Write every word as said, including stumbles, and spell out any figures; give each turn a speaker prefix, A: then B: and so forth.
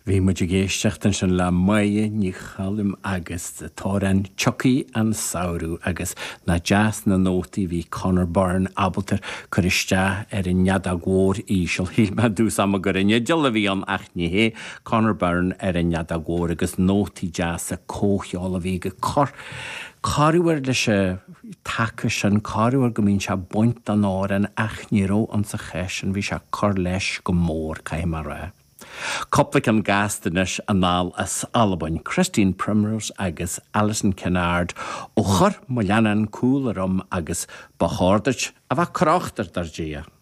A: Bhí muid a géisteachtain sin le maithe ní chailm agus tóran Chucky an saoirú agus na jazz na nótaí bhí Conor Byrne abaltar chuiriste ar an nead a ghór íseal hí me dús am a gur in neadil a bhí an achnaihé Conor Byrne ar an nead a ghór agus nótaí jazz a cócheála bhí go cor Cáriúir leis take sin cáriúir go mín se buint an áir an achníró an sa cheis an bhí se cor leis go mór caiim ra. Coplik an gastanis anál as Albain Christine Primrose agus Alison Kennard ó chur mo leanan cúlarum agus bahordait a bheith crochtar dar dia.